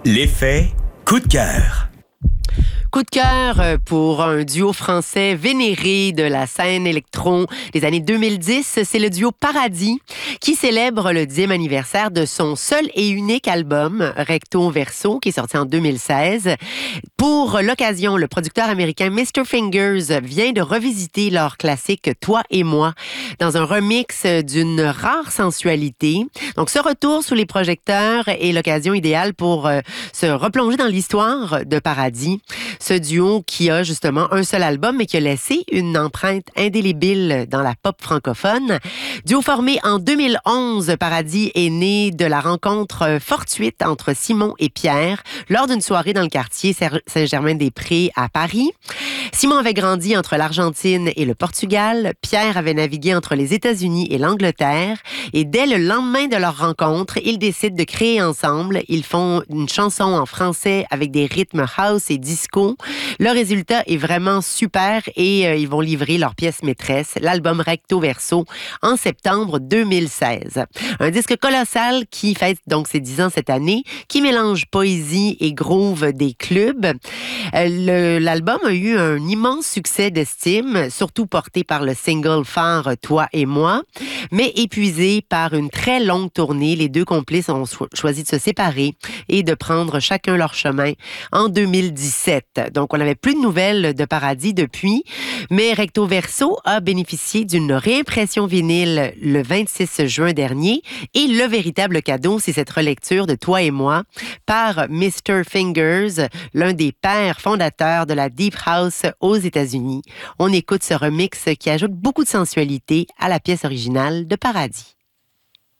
L'effet coup de cœur. Coup de cœur pour un duo français vénéré de la scène électro des années 2010. C'est le duo Paradis qui célèbre le 10e anniversaire de son seul et unique album, Recto Verso, qui est sorti en 2016. Pour l'occasion, le producteur américain Mr. Fingers vient de revisiter leur classique Toi et moi dans un remix d'une rare sensualité. Donc, ce retour sous les projecteurs est l'occasion idéale pour se replonger dans l'histoire de Paradis. Ce duo qui a justement un seul album, mais qui a laissé une empreinte indélébile dans la pop francophone. Duo formé en 2011, Paradis est né de la rencontre fortuite entre Simon et Pierre lors d'une soirée dans le quartier Saint-Germain-des-Prés à Paris. Simon avait grandi entre l'Argentine et le Portugal. Pierre avait navigué entre les États-Unis et l'Angleterre. Et dès le lendemain de leur rencontre, ils décident de créer ensemble. Ils font une chanson en français avec des rythmes house et disco. Le résultat est vraiment super et ils vont livrer leur pièce maîtresse, l'album Recto Verso, en septembre 2016. Un disque colossal qui fête donc ses 10 ans cette année, qui mélange poésie et groove des clubs. L'album a eu un immense succès d'estime, surtout porté par le single phare Toi et moi, mais épuisé par une très longue tournée. Les deux complices ont choisi de se séparer et de prendre chacun leur chemin en 2017. Donc, on n'avait plus de nouvelles de Paradis depuis, mais Recto Verso a bénéficié d'une réimpression vinyle le 26 juin dernier et le véritable cadeau, c'est cette relecture de Toi et moi par Mr. Fingers, l'un des pères fondateurs de la Deep House aux États-Unis. On écoute ce remix qui ajoute beaucoup de sensualité à la pièce originale de Paradis.